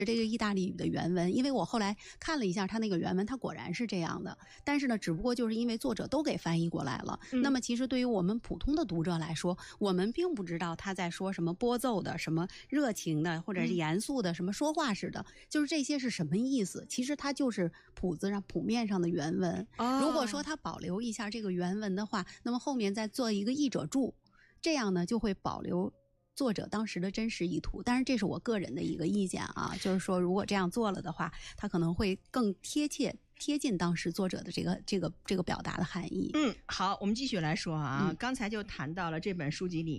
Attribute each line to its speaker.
Speaker 1: 这个意大利语的原文，因为我后来看了一下他那个原文，他果然是这样的。但是呢，只不过就是因为作者都给翻译过来了，那么其实对于我们普通的读者来说，我们并不知道他在说什么拨奏的、什么热情的，或者是严肃的、什么说话式的，就是这些是什么意思？其实它就是谱面上的原文。如果说他保留一下这个原文的话，那么后面再做一个译者注，这样呢就会保留作者当时的真实意图。当然这是我个人的一个意见啊，就是说如果这样做了的话，它可能会更贴近当时作者的这个表达的含义。
Speaker 2: 好，我们继续来说啊，刚才就谈到了这本书籍里